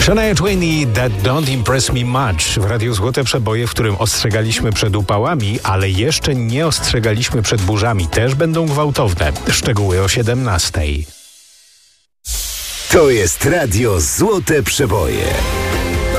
Shania Twain i That Don't Impress Me Much w Radiu Złote Przeboje, w którym ostrzegaliśmy przed upałami, ale jeszcze nie ostrzegaliśmy przed burzami. Też będą gwałtowne. Szczegóły o 17:00. To jest Radio Złote Przeboje.